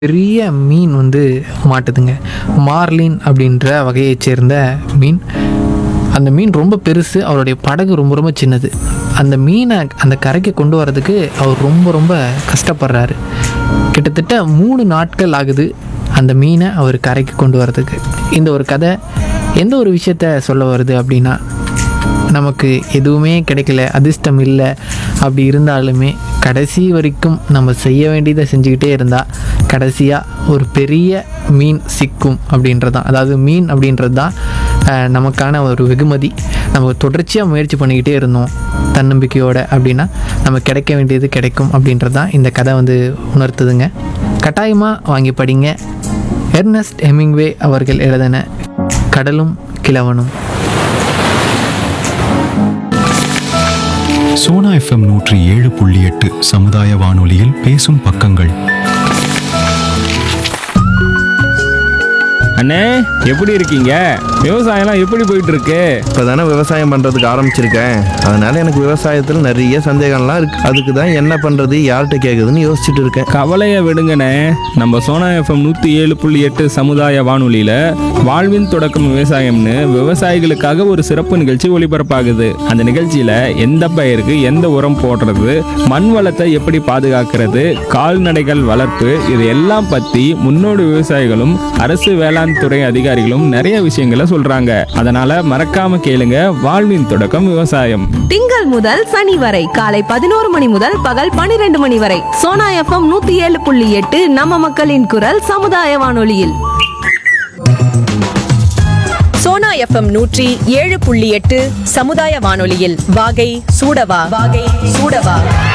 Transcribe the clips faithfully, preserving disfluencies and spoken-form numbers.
பெரிய மீன் வந்து மாட்டுதுங்க. மார்லின் அப்படின்ற வகையைச் சேர்ந்த மீன். அந்த மீன் ரொம்ப பெருசு. அவருடைய படகு ரொம்ப ரொம்ப சின்னது. அந்த மீனை அந்த கரைக்கு கொண்டு வரதுக்கு அவர் ரொம்ப ரொம்ப கஷ்டப்படுறாரு. கிட்டத்தட்ட மூணு நாட்கள் ஆகுது அந்த மீனை அவர் கரைக்கு கொண்டு வரதுக்கு. இந்த ஒரு கதை எந்த ஒரு விஷயத்த சொல்ல வருது அப்படின்னா, நமக்கு எதுவுமே கிடைக்கல, அதிர்ஷ்டம் இல்லை அப்படி இருந்தாலுமே கடைசி வரைக்கும் நம்ம செய்ய வேண்டியதை செஞ்சுக்கிட்டே இருந்தால் கடைசியாக ஒரு பெரிய மீன் சிக்கும் அப்படின்றது தான். அதாவது மீன் அப்படின்றது தான் அஹ், நமக்கான ஒரு வெகுமதி. நம்ம தொடர்ச்சியாக முயற்சி பண்ணிக்கிட்டே இருந்தோம் தன்னம்பிக்கையோடு அப்படின்னா நம்ம கிடைக்க வேண்டியது கிடைக்கும் அப்படின்றது தான் இந்த கதை வந்து உணர்த்துதுங்க. கட்டாயமாக வாங்கி படிங்க. எர்னஸ்ட் ஹெமிங்வே அவர்கள் எழுதின கடலும் கிழவனும். சோனா எஃப்எம் நூற்றி ஏழு புள்ளி எட்டு சமுதாய வானொலியில் பேசும் பக்கங்கள். அண்ணே, எப்படி இருக்கீங்க? விவசாயம்லாம் எப்படி போயிட்டு இருக்கு? இப்போ தானே விவசாயம் பண்ணுறதுக்கு ஆரம்பிச்சிருக்கேன். அதனால் எனக்கு விவசாயத்தில் நிறைய சந்தேகம்லாம் இருக்குது. அதுக்கு தான் என்ன பண்ணுறது, யார்கிட்ட கேட்குதுன்னு யோசிச்சுட்டு இருக்கேன். கவலையை விடுங்கண்ணே. நம்ம சோனா எஃப்எம் நூற்றி ஏழு புள்ளி எட்டு சமுதாய வானொலியில் வாழ்வின் தொடக்கம் விவசாயம்னு விவசாயிகளுக்காக ஒரு சிறப்பு நிகழ்ச்சி ஒளிபரப்பாகுது. அந்த நிகழ்ச்சியில் எந்த பயிருக்கு எந்த உரம் போடுறது, மண் வளத்தை எப்படி பாதுகாக்கிறது, கால்நடைகள் வளர்ப்பு, இது எல்லாம் பற்றி முன்னோடி விவசாயிகளும் அரசு வேளாண் துறை அதிகாரிகளும் நிறைய விஷயங்களை சொல்றாங்க. அதனால மறக்காம கேளுங்க. வாழ்வின் தொடக்கம் விவசாயம். திங்கள் முதல் சனி வரை காலை பதினோரு மணி முதல் பகல் பனிரெண்டு மணி வரை சோனா எஃப்எம் நூத்தி ஏழு புள்ளி எட்டு நம்ம மக்களின் குரல் சமுதாய வானொலியில். சோனா எஃப்எம் நூற்றி ஏழு புள்ளி எட்டு சமுதாய வானொலியில் வாகை சூடவா வாகை சூடவா.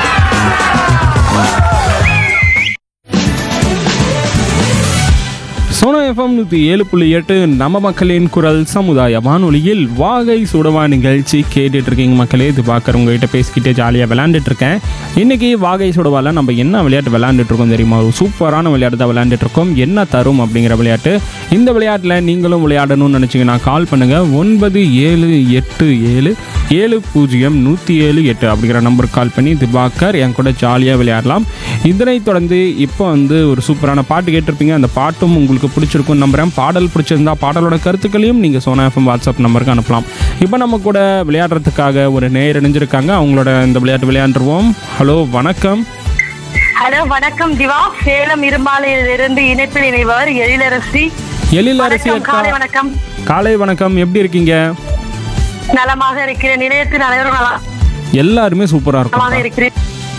சோனா எஃப்எம் நூற்றி ஏழு புள்ளி எட்டு நம்ம மக்களின் குரல் சமுதாய வானொலியில் வாகை சுடவா நிகழ்ச்சி கேட்டுட்டு இருக்கீங்க மக்களே. இது பார்க்குற உங்ககிட்ட பேசிக்கிட்டே ஜாலியாக விளையாண்டுட்டு இருக்கேன். இன்னைக்கு வாகை சுடவால நம்ம என்ன விளையாட்டு விளையாண்டுட்டு இருக்கோம் தெரியுமா? ஒரு சூப்பரான விளையாட்டு தான் விளையாண்டுட்டு இருக்கோம். என்ன தரும் அப்படிங்கிற விளையாட்டு. இந்த விளையாட்டில் நீங்களும் விளையாடணும்னு நினச்சிங்கன்னா கால் பண்ணுங்கள். ஒன்பது ஏழு எட்டு ஏழு ஏழு பூஜ்ஜியம் நூற்றி ஏழு எட்டு அப்படிங்கிற நம்பருக்கு கால் பண்ணி திவாகர் என் கூட ஜாலியாக விளையாடலாம். இதனைத் தொடர்ந்து இப்போ வந்து ஒரு சூப்பரான பாட்டு கேட்டிருப்பீங்க. அந்த பாட்டும் உங்களுக்கு பிடிச்சிருக்கும் நம்புறேன். பாடல் பிடிச்சிருந்தா பாடலோட கருத்துக்களையும் நீங்கள் சோனா எஃப்எம் வாட்ஸ்அப் நம்பருக்கு அனுப்பலாம். இப்போ நம்ம கூட விளையாடுறதுக்காக ஒரு நேயர் இணைஞ்சிருக்காங்க. அவங்களோட இந்த விளையாட்டு விளையாண்டுருவோம். ஹலோ, வணக்கம். ஹலோ, வணக்கம் திவா. சேலம் இரும்பாலையிலிருந்து இணைப்பில் இணைவர் எழிலரசி. எழிலரசி வணக்கம், அக்கா. காலை வணக்கம். காலை வணக்கம். எப்படி இருக்கீங்க? நலமாக இருக்கிறேன். நிலையத்தின் அனைவரும் நலம். எல்லாருமே சூப்பரா நலமாக இருக்கும். இருக்கிறேன்.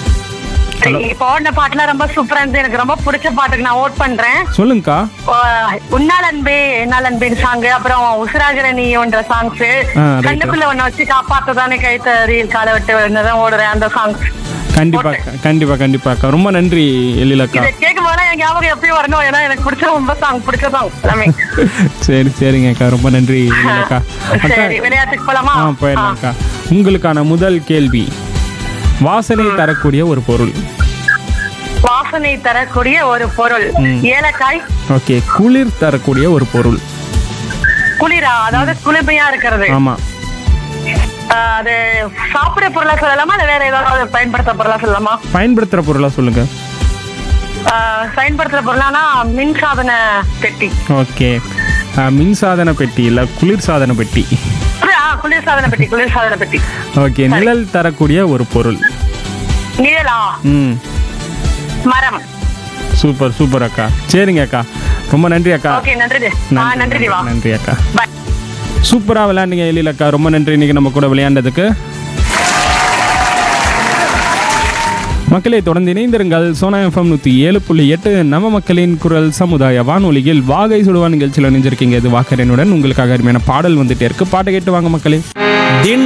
பாடின பாட்டுலாம் ரொம்ப சூப்பரா இருந்துச்சு. எனக்கு ரொம்ப பிடிச்ச பாட்டுக்கு நான் ஓட் பண்றேன். சொல்லுங்கக்கா. உன்னால் அன்பே என்னால் அன்பேன் சாங், அப்புறம் உசுராகிற நீ ஒன்ற சாங்ஸ், ஆ, right. கண்ணுக்குள்ள ஒன்ன வச்சு காப்பாத்ததானே கைத்தறியில் காலை விட்டு தான் ஓடுறேன் அந்த சாங்ஸ். கண்டிப்பா கண்டிப்பா கண்டிப்பாக்கா. ரொம்ப நன்றி எழிலக்கா. இதை கேட்கும் போது என் ஞாபகம் எப்பயும் வரணும். ஏன்னா எனக்கு பிடிச்ச ரொம்ப சாங் பிடிச்ச சாங் எல்லாமே. சரி சரிங்க அக்கா, ரொம்ப நன்றி எழிலக்கா. அக்கா, சரி, விளையாட்டுக்கு போலாமா? ஆ போயிடலாம்க்கா. உங்களுக்கான முதல் கேள்வி, வாசனை தரக்கூடிய ஒரு பொருள். வாசனை தரக்கூடிய ஒரு பொருள். ஏலக்காய். ஓகே. குளிர் தரக்கூடிய ஒரு பொருள். குளிரா? அதாவது குளிர்மையா இருக்கிறது. ஆமா. ஆஹ், அது சாப்பிடுற பொருளா சொல்லலாமா இல்ல வேற ஏதாவது பயன்படுத்துற பொருளா சொல்லலாமா? பயன்படுத்துற பொருளா சொல்லுங்க. ஆஹ், பயன்படுத்துற பொருளானா மின்சாதன பெட்டி. ஓகே. மின்சாதன பெட்டி இல்ல, குளிர் சாதன பெட்டி. ஆஹ், குளிர்சாதன பெட்டி. குளிர்சாதன பெட்டி. ஓகே. நிழல் தரக்கூடிய ஒரு பொருள். நிழலா? ம். மரம். சூப்பர் சூப்பர் அக்கா. சரிங்க அக்கா, ரொம்ப நன்றி அக்கா. ஓகே, நன்றி. ஆஹ், நன்றி திவா. நன்றி அக்கா. பாய். சூப்பரா விளையாண்டுங்க எழில் அக்கா. ரொம்ப நன்றி இன்னைக்கு நம்ம கூட விளையாண்டதுக்கு. மக்களை தொடர்ந்து இணைந்திருங்கள். சோனா எஃப்எம் நூற்றி ஏழு புள்ளி எட்டு நம்ம மக்களின் குரல் சமுதாய வானொலியில் வாகை சுடுவா நிகழ்ச்சியில் இணைஞ்சிருக்கீங்க. இது வாக்கரனுடன் உங்களுக்காக அருமையான பாடல் வந்துட்டே இருக்கு. பாட்டை கேட்டு வாங்க மக்களே.